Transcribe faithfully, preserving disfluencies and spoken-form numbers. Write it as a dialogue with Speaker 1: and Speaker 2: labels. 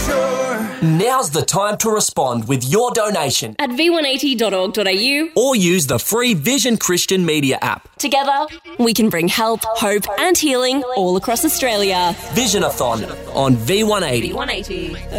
Speaker 1: sure.
Speaker 2: Now's the time to respond with your donation
Speaker 3: at v one eighty dot org dot a u
Speaker 2: or use the free Vision Christian Media app.
Speaker 3: Together, we can bring help, hope and healing all across Australia.
Speaker 2: Vision-a-thon on V one eighty.
Speaker 3: V one eighty.